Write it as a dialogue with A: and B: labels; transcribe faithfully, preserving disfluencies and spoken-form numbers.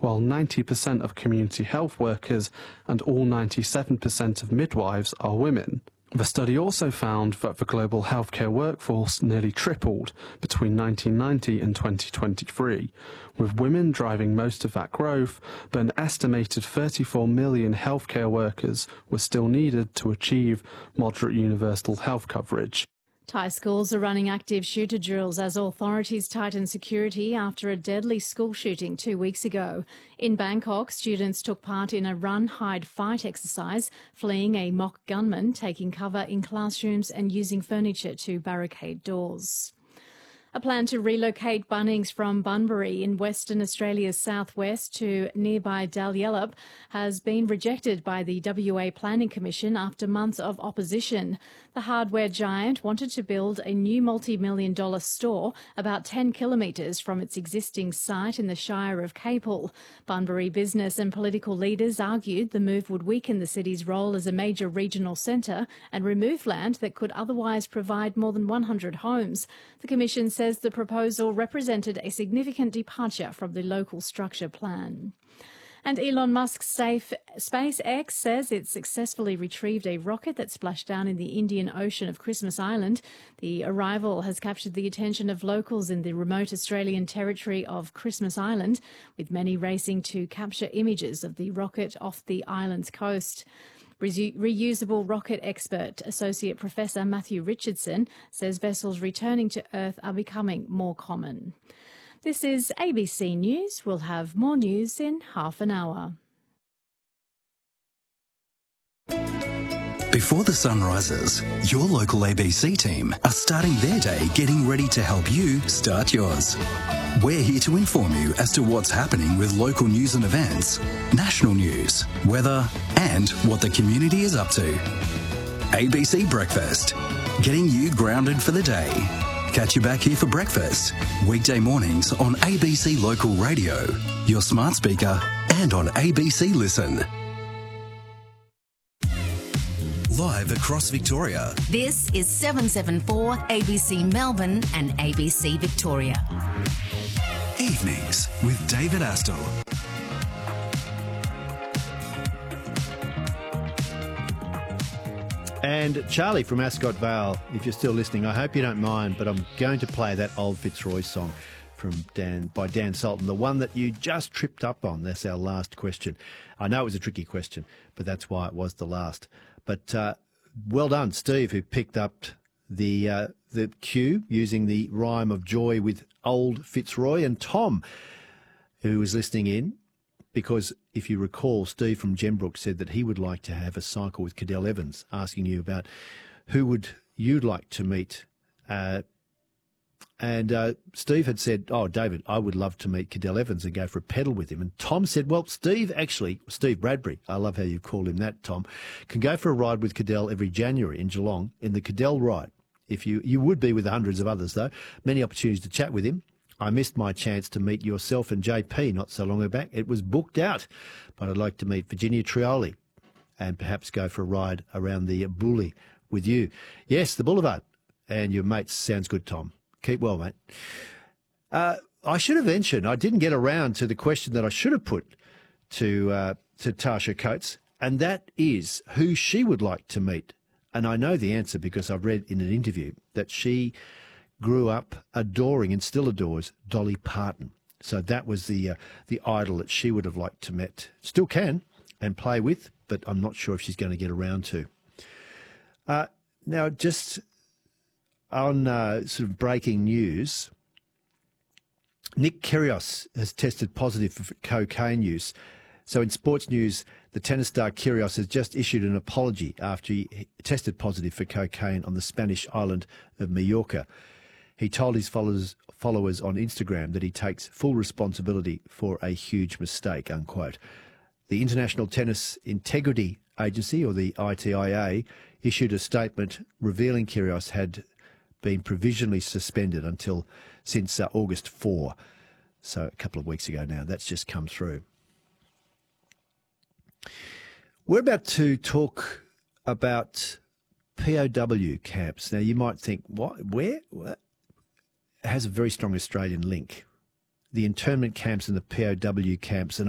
A: while ninety percent of community health workers and all ninety-seven percent of midwives are women. The study also found that the global healthcare workforce nearly tripled between nineteen ninety and twenty twenty-three, with women driving most of that growth, but an estimated thirty-four million healthcare workers were still needed to achieve moderate universal health coverage.
B: Thai schools are running active shooter drills as authorities tighten security after a deadly school shooting two weeks ago. In Bangkok, students took part in a run, hide, fight exercise, fleeing a mock gunman, taking cover in classrooms and using furniture to barricade doors. A plan to relocate Bunnings from Bunbury in Western Australia's southwest to nearby Dalyellop has been rejected by the W A Planning Commission after months of opposition. The hardware giant wanted to build a new multi-million dollar store about ten kilometres from its existing site in the Shire of Capel. Bunbury business and political leaders argued the move would weaken the city's role as a major regional centre and remove land that could otherwise provide more than one hundred homes. The Commission said says the proposal represented a significant departure from the local structure plan. And Elon Musk's safe SpaceX says it successfully retrieved a rocket that splashed down in the Indian Ocean of Christmas Island. The arrival has captured the attention of locals in the remote Australian territory of Christmas Island, with many racing to capture images of the rocket off the island's coast. Reusable rocket expert Associate Professor Matthew Richardson says vessels returning to Earth are becoming more common. This is A B C News. We'll have more news in half an hour.
C: Before the sun rises, your local A B C team are starting their day getting ready to help you start yours. We're here to inform you as to what's happening with local news and events, national news, weather, and what the community is up to. A B C Breakfast, getting you grounded for the day. Catch you back here for breakfast, weekday mornings on A B C Local Radio, your smart speaker, and on A B C Listen. Live across Victoria.
D: This is seven seventy-four A B C Melbourne and A B C Victoria.
C: Evenings with David Astle.
E: And Charlie from Ascot Vale, if you're still listening, I hope you don't mind, but I'm going to play that old Fitzroy song from Dan by Dan Sultan, the one that you just tripped up on. That's our last question. I know it was a tricky question, but that's why it was the last. But uh, well done, Steve, who picked up the uh, the cue using the rhyme of joy with old Fitzroy, and Tom, who was listening in, because if you recall, Steve from Gembrook said that he would like to have a cycle with Cadell Evans, asking you about who would you like to meet. Uh, and uh, Steve had said, oh, David, I would love to meet Cadell Evans and go for a pedal with him. And Tom said, well, Steve actually, Steve Bradbury, I love how you called him that, Tom, can go for a ride with Cadell every January in Geelong in the Cadell Ride. If you, you would be with hundreds of others, though. Many opportunities to chat with him. I missed my chance to meet yourself and J P not so long back. It was booked out, but I'd like to meet Virginia Trioli and perhaps go for a ride around the Bully with you. Yes, the Boulevard. And your mates. Sounds good, Tom. Keep well, mate. Uh, I should have mentioned, I didn't get around to the question that I should have put to, uh, to Tasha Coates, and that is who she would like to meet. And I know the answer because I've read in an interview that she grew up adoring and still adores Dolly Parton. So that was the uh, the idol that she would have liked to meet. Still can and play with, but I'm not sure if she's going to get around to. Uh, now, just on uh, sort of breaking news, Nick Kyrgios has tested positive for cocaine use. So in sports news, the tennis star Kyrgios has just issued an apology after he tested positive for cocaine on the Spanish island of Mallorca. He told his followers, followers on Instagram that he takes full responsibility for a huge mistake, unquote. The International Tennis Integrity Agency, or the I T I A, issued a statement revealing Kyrgios had been provisionally suspended until since uh, August fourth. So a couple of weeks ago now. That's just come through. We're about to talk about P O W camps. Now, you might think, what? Where? What? It has a very strong Australian link. The internment camps and the P O W camps. And